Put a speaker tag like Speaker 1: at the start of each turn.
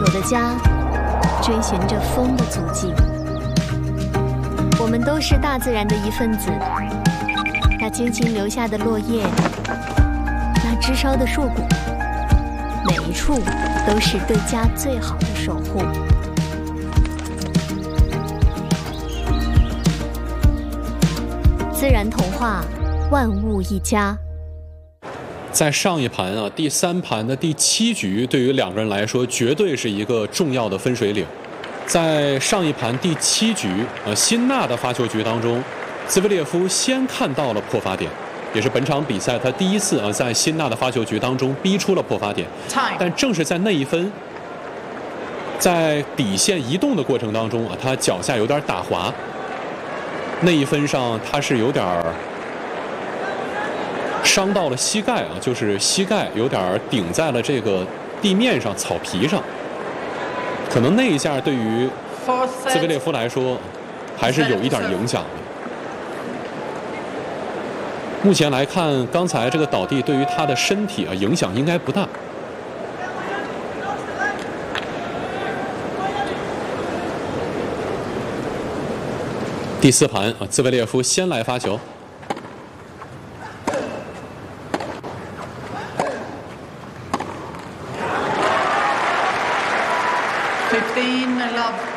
Speaker 1: 我的家追寻着风的足迹。我们都是大自然的一份子，那精心留下的落叶，那枝梢的树骨，每一处都是对家最好的守护。自然童话，万物一家。
Speaker 2: 在上一盘啊，第3盘的第7局，对于2个人来说，绝对是一个重要的分水岭。在上一盘第7局，辛纳的发球局当中，兹维列夫先看到了破发点，也是本场比赛他第一次在辛纳的发球局当中逼出了破发点。但正是在那一分，在底线移动的过程当中他脚下有点打滑，那一分上他是有点伤到了膝盖就是膝盖有点顶在了这个地面上草皮上，可能那一下对于兹维列夫来说还是有一点影响的。目前来看，刚才这个倒地对于他的身体影响应该不大。第4盘兹维列夫先来发球。
Speaker 3: 15 love.